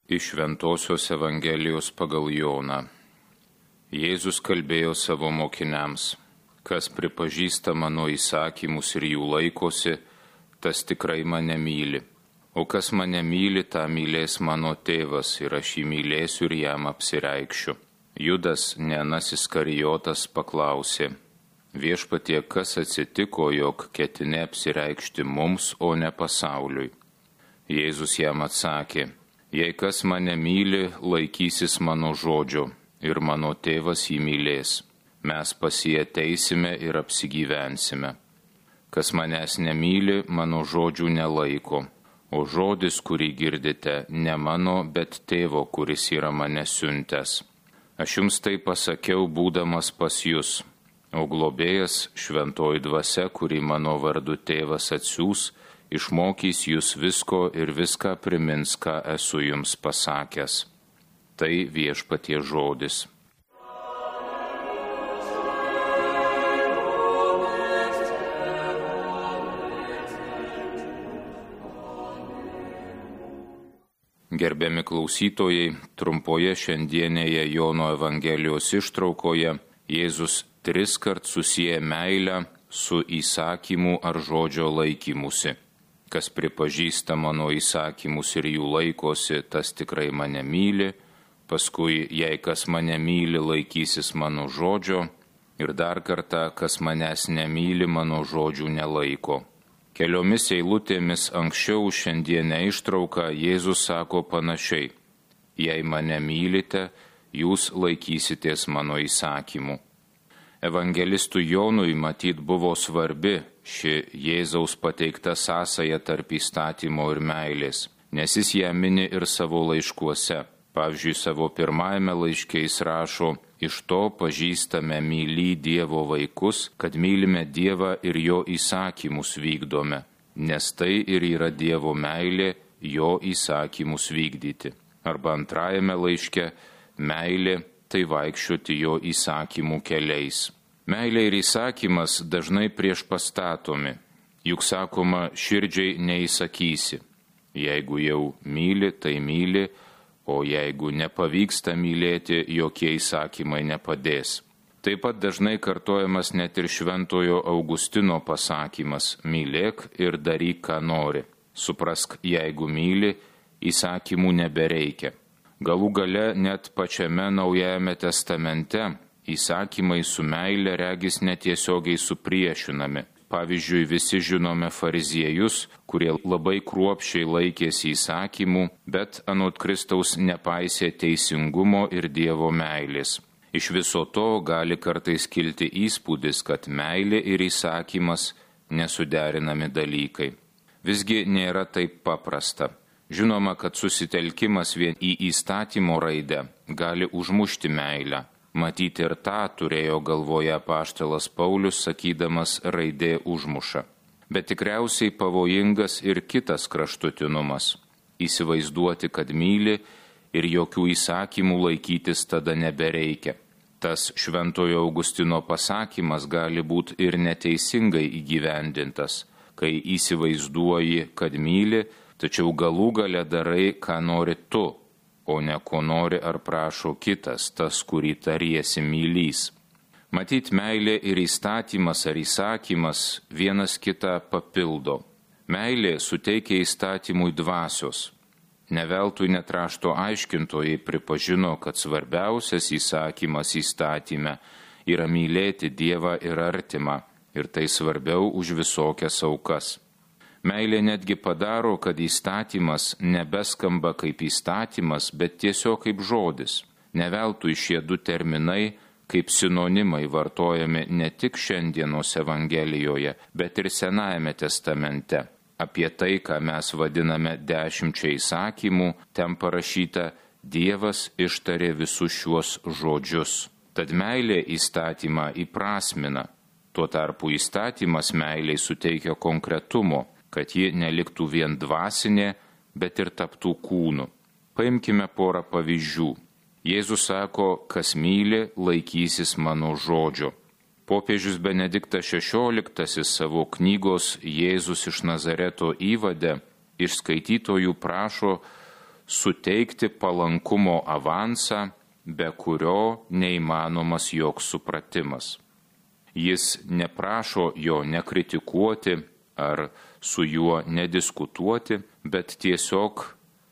Iš Šventosios Evangelijos pagal Joną. Jėzus kalbėjo savo mokiniams: kas pripažįsta mano įsakymus ir jų laikosi, tas tikrai mane myli. O kas mane myli, tą mylės mano tėvas, ir aš jį mylėsiu ir jam apsireikšiu. Judas, ne Anas Iskarijotas, paklausė: Viešpatie, kas atsitiko, jog ketini apsireikšti mums, o ne pasauliui? Jėzus jam atsakė: jei kas mane myli, laikysis mano žodžio, ir mano tėvas jį mylės. Mes pas jį ateisime ir apsigyvensime. Kas manęs nemyli, mano žodžių nelaiko, o žodis, kurį girdite, ne mano, bet tėvo, kuris yra mane siuntęs. Aš jums tai pasakiau, būdamas pas jus, o globėjas, šventoji dvasia, kurį mano vardu tėvas atsiųs, išmokys jūs visko ir viską primins, ką esu jums pasakęs. Tai Viešpaties žodis. Gerbiami klausytojai, trumpoje šiandienėje Jono Evangelijos ištraukoje Jėzus 3 kart susieja meilę su įsakymu ar žodžio laikymusi. Kas pripažįsta mano įsakymus ir jų laikosi, tas tikrai mane myli. Paskui, jei kas mane myli, laikysis mano žodžio. Ir dar kartą, kas manęs nemyli, mano žodžių nelaiko. Keliomis eilutėmis anksčiau šiandienę ištrauką Jėzus sako panašiai: jei mane mylite, jūs laikysitės mano įsakymų. Evangelistui Jonui matyt buvo svarbi ši Jėzaus pateikta sąsaja tarp įstatymo ir meilės, nes jis ją mini ir savo laiškuose. Pavyzdžiui, savo pirmajame laiške jis rašo: iš to pažįstame mylį Dievo vaikus, kad mylime Dievą ir jo įsakymus vykdome, nes tai ir yra Dievo meilė, jo įsakymus vykdyti. Arba antrajame laiške: meilė tai vaikščioti jo įsakymų keliais. Meilė ir įsakymas dažnai priešpastatomi, juk sakoma, širdžiai neįsakysi. Jeigu jau myli, tai myli, o jeigu nepavyksta mylėti, jokie įsakymai nepadės. Taip pat dažnai kartojamas net ir Šventojo Augustino pasakymas: mylėk ir daryk, ką nori. Suprask, jeigu myli, įsakymų nebereikia. Galų gale net pačiame Naujajame testamente įsakymai su meile regis netiesiogiai supriešinami. Pavyzdžiui, visi žinome fariziejus, kurie labai kruopščiai laikėsi įsakymų, bet anot Kristaus nepaisė teisingumo ir Dievo meilės. Iš viso to gali kartais kilti įspūdis, kad meilė ir įsakymas nesuderinami dalykai. Visgi nėra taip paprasta. Žinoma, kad susitelkimas vien į įstatymo raidę gali užmušti meilę. Matyti ir tą turėjo galvoje apaštalas Paulius, sakydamas raidė užmuša. Bet tikriausiai pavojingas ir kitas kraštutinumas. Įsivaizduoti, kad myli ir jokių įsakymų laikytis tada nebereikia. Tas Šventojo Augustino pasakymas gali būti ir neteisingai įgyvendintas, kai įsivaizduoji, kad myli, tačiau galų gale darai, ką nori tu, o ne ko nori ar prašo kitas, tas, kurį tariesi mylys. Matyt, meilė ir įstatymas ar įsakymas vienas kitą papildo. Meilė suteikia įstatymui dvasios. Ne veltui net rašto aiškintojai pripažino, kad svarbiausias įsakymas įstatyme yra mylėti Dievą ir artimą, ir tai svarbiau už visokias aukas. Meilė netgi padaro, kad įstatymas nebeskamba kaip įstatymas, bet tiesiog kaip žodis. Ne veltui šie du terminai kaip sinonimai vartojami ne tik šiandienos Evangelijoje, bet ir Senajame testamente. Apie tai, ką mes vadiname 10 įsakymų, ten parašyta: Dievas ištarė visus šiuos žodžius. Tad meilė įstatymą įprasmina. Tuo tarpu įstatymas meiliai suteikia konkretumo, kad ji neliktų vien dvasinė, bet ir taptų kūnu. Paimkime porą pavyzdžių. Jėzus sako: kas myli, laikysis mano žodžio. Popiežius Benediktas XVI savo knygos Jėzus iš Nazareto įvade iš skaitytojų prašo suteikti palankumo avansą, be kurio neįmanomas joks supratimas. Jis neprašo jo nekritikuoti ar su juo nediskutuoti, bet tiesiog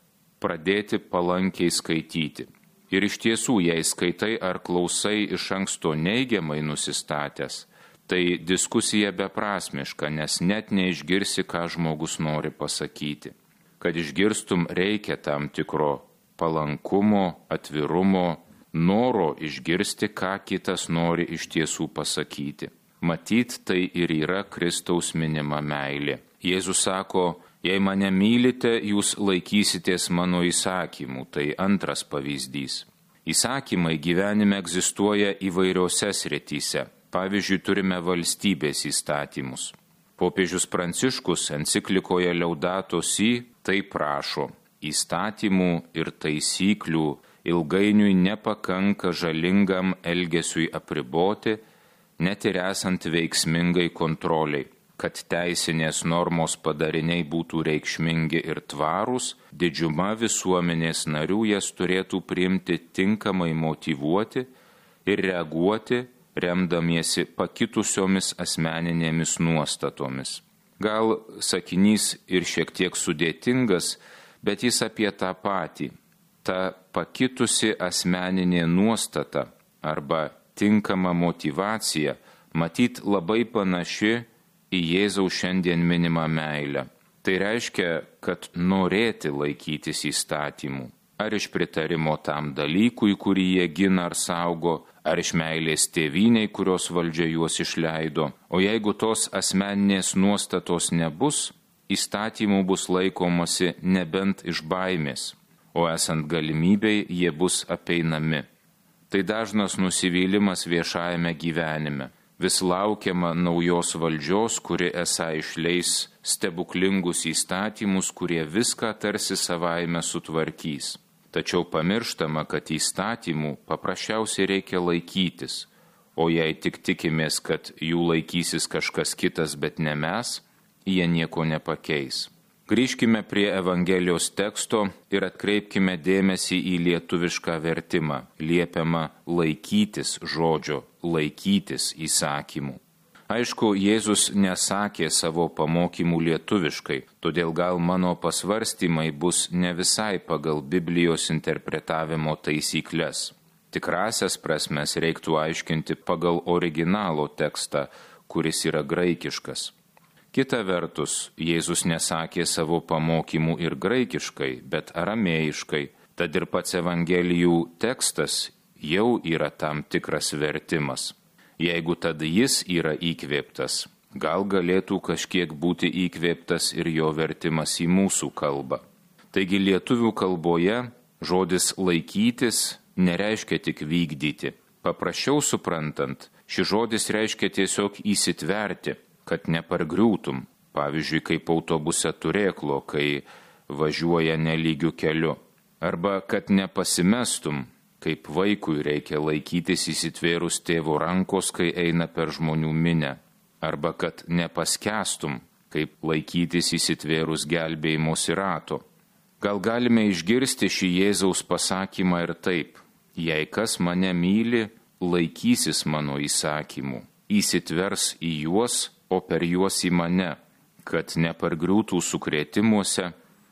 pradėti palankiai skaityti. Ir iš tiesų, jei skaitai ar klausai iš anksto neigiamai nusistatęs, tai diskusija beprasmiška, nes net neišgirsi, ką žmogus nori pasakyti. Kad išgirstum, reikia tam tikro palankumo, atvirumo, noro išgirsti, ką kitas nori iš tiesų pasakyti. Matyt, tai ir yra Kristaus minima meilė. Jėzus sako, jei mane mylite, jūs laikysitės mano įsakymų. Tai antras pavyzdys. Įsakymai gyvenime egzistuoja įvairiose srityse. Pavyzdžiui, turime valstybės įstatymus. Popiežius Pranciškus enciklikoje Laudato Si tai prašo. Įstatymų ir taisyklių ilgainiui nepakanka žalingam elgesiui apriboti, net ir esant veiksmingai kontroliai. Kad teisinės normos padariniai būtų reikšmingi ir tvarūs, didžiuma visuomenės narių jas turėtų priimti tinkamai motyvuoti ir reaguoti, remdamiesi pakitusiomis asmeninėmis nuostatomis. Gal sakinys ir šiek tiek sudėtingas, bet jis apie tą patį. Ta pakitusi asmeninė nuostata arba tinkama motyvacija matyt labai panaši į Jėzaus šiandien minimą meilę. Tai reiškia, kad norėti laikytis įstatymų. Ar iš pritarimo tam dalykui, kurį jie gina ar saugo, ar iš meilės tėvyniai, kurios valdžia juos išleido. O jeigu tos asmeninės nuostatos nebus, įstatymų bus laikomasi nebent iš baimės, o esant galimybei jie bus apeinami. Tai dažnas nusivylimas viešajame gyvenime. Vis laukiama naujos valdžios, kuri esą išleis stebuklingus įstatymus, kurie viską tarsi savaime sutvarkys. Tačiau pamirštama, kad įstatymų paprasčiausiai reikia laikytis, o jei tik tikimės, kad jų laikysis kažkas kitas, bet ne mes, jie nieko nepakeis. Grįžkime prie Evangelijos teksto ir atkreipkime dėmesį į lietuvišką vertimą. Liepiama laikytis žodžio, laikytis įsakymų. Aišku, Jėzus nesakė savo pamokymų lietuviškai, todėl gal mano pasvarstymai bus ne visai pagal Biblijos interpretavimo taisyklės. Tikrasias prasmes reiktų aiškinti pagal originalo tekstą, kuris yra graikiškas. Kita vertus, Jėzus nesakė savo pamokymų ir graikiškai, bet aramėjiškai, tad ir pats Evangelijų tekstas jau yra tam tikras vertimas. Jeigu tad jis yra įkvėptas, gal galėtų kažkiek būti įkvėptas ir jo vertimas į mūsų kalbą. Taigi lietuvių kalboje žodis laikytis nereiškia tik vykdyti. Paprasčiau suprantant, šis žodis reiškia tiesiog įsitverti, kad nepargriūtum, pavyzdžiui, kaip autobuse turėklo, kai važiuoja nelygiu keliu, arba kad nepasimestum, kaip vaikui reikia laikytis įsitvėrus tėvo rankos, kai eina per žmonių minę, arba kad nepaskęstum, kaip laikytis įsitvėrus gelbėjimosi rato. Gal galime išgirsti šį Jėzaus pasakymą ir taip: jei kas mane myli, laikysis mano įsakymų, įsitvers į juos, o per juos į mane, kad nepargriūtų sukrėtimuose,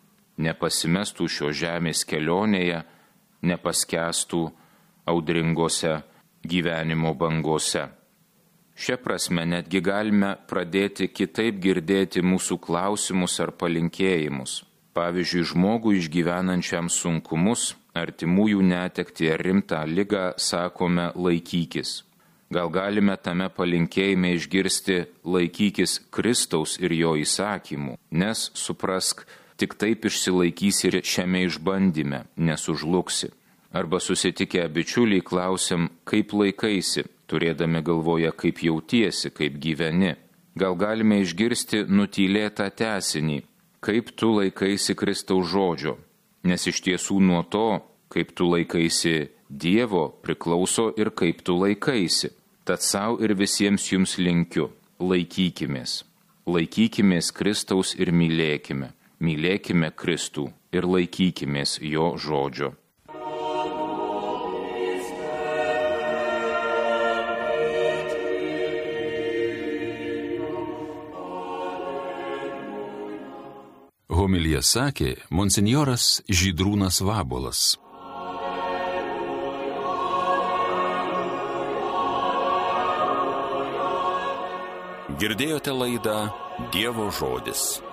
nepasimestų šio žemės kelionėje, nepaskęstų audringose gyvenimo bangose. Šia prasme netgi galime pradėti kitaip girdėti mūsų klausimus ar palinkėjimus. Pavyzdžiui, žmogui išgyvenančiam sunkumus, artimųjų netektį ar rimtą ligą sakome laikykis. Gal galime tame palinkėjime išgirsti laikykis Kristaus ir jo įsakymų, nes, suprask, tik taip išsilaikysi ir šiame išbandyme, nesužlugsi. Arba susitikę bičiuliai klausiam, kaip laikaisi, turėdami galvoje, kaip jautiesi, kaip gyveni. Gal galime išgirsti nutylėtą tęsinį, kaip tu laikaisi Kristaus žodžio, nes iš tiesų nuo to, kaip tu laikaisi Dievo, priklauso ir kaip tu laikaisi. Tad savo ir visiems jums linkiu, laikykimės. Laikykimės Kristaus ir mylėkime. Mylėkime Kristų ir laikykimės jo žodžio. Homiliją sakė monsinjoras Žydrūnas Vabuolas. Girdėjote laidą Dievo žodis.